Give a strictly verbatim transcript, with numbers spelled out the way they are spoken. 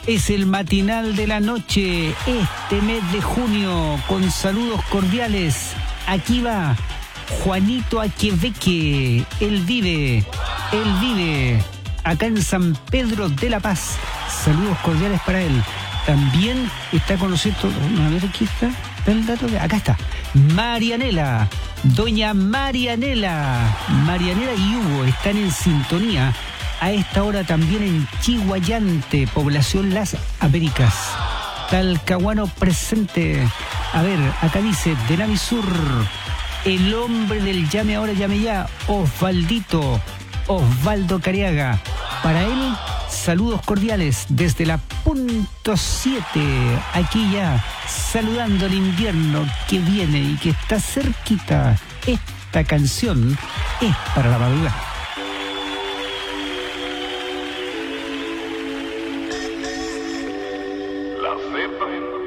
Es el matinal de la noche, este mes de junio, con saludos cordiales. Aquí va Juanito Aqueveque, él vive, él vive acá en San Pedro de la Paz. Saludos cordiales para él. También está con nosotros, a ver, aquí está, está el dato, acá está, Marianela, doña Marianela, Marianela y Hugo están en sintonía. A esta hora también en Chihuayante, población Las Américas. Talcahuano presente. A ver, acá dice, de Navisur, el hombre del llame ahora, llame ya, Osvaldito, Osvaldo Cariaga. Para él, saludos cordiales desde la punto siete, aquí ya, saludando el invierno que viene y que está cerquita. Esta canción es para la madrugada. La cepa